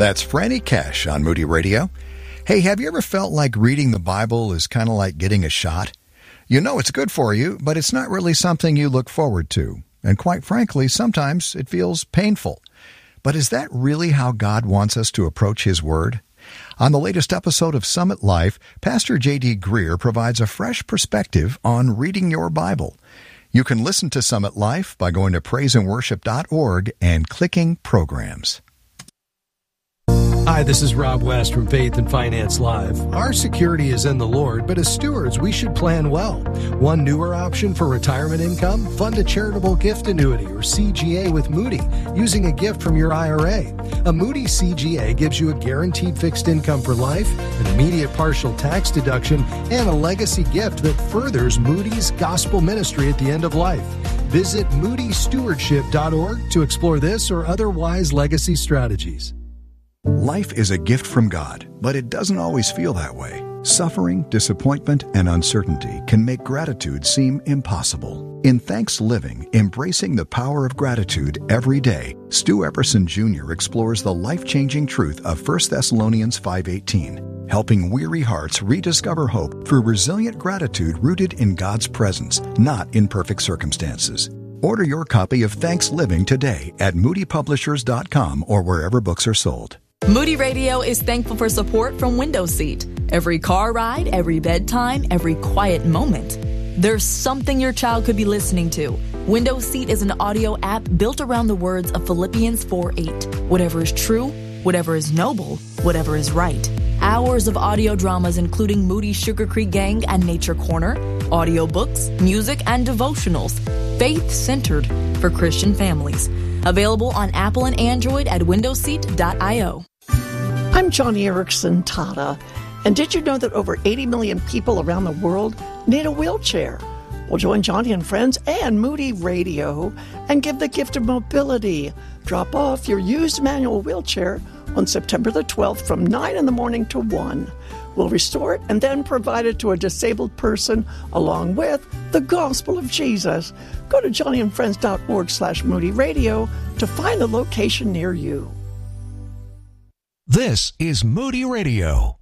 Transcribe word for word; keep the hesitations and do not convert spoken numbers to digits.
That's Franny Cash on Moody Radio. Hey, have you ever felt like reading the Bible is kind of like getting a shot? You know it's good for you, but it's not really something you look forward to. And quite frankly, sometimes it feels painful. But is that really how God wants us to approach His Word? On the latest episode of Summit Life, Pastor J D Greer provides a fresh perspective on reading your Bible. You can listen to Summit Life by going to praise and worship dot org and clicking Programs. Hi, this is Rob West from Faith and Finance Live. Our security is in the Lord, but as stewards, we should plan well. One newer option for retirement income? Fund a charitable gift annuity or C G A with Moody using a gift from your I R A. A Moody C G A gives you a guaranteed fixed income for life, an immediate partial tax deduction, and a legacy gift that furthers Moody's gospel ministry at the end of life. Visit moody stewardship dot org to explore this or other wise legacy strategies. Life is a gift from God, but it doesn't always feel that way. Suffering, disappointment, and uncertainty can make gratitude seem impossible. In Thanks Living, Embracing the Power of Gratitude Every Day, Stu Epperson Junior explores the life-changing truth of First Thessalonians five eighteen, helping weary hearts rediscover hope through resilient gratitude rooted in God's presence, not in perfect circumstances. Order your copy of Thanks Living today at moody publishers dot com or wherever books are sold. Moody Radio is thankful for support from Window Seat. Every car ride, every bedtime, every quiet moment, there's something your child could be listening to. Window Seat is an audio app built around the words of Philippians four eight. Whatever is true, whatever is noble, whatever is right. Hours of audio dramas including Moody's Sugar Creek Gang and Nature Corner, audiobooks, music, and devotionals, faith-centered for Christian families. Available on Apple and Android at window seat dot io. I'm Johnny Erickson Tata, and did you know that over eighty million people around the world need a wheelchair? Well, join Johnny and friends and Moody Radio and give the gift of mobility. Drop off your used manual wheelchair on September the twelfth from nine in the morning to one. We'll restore it and then provide it to a disabled person along with the gospel of Jesus. Go to johnny and friends dot org slash Moody Radio to find a location near you. This is Moody Radio.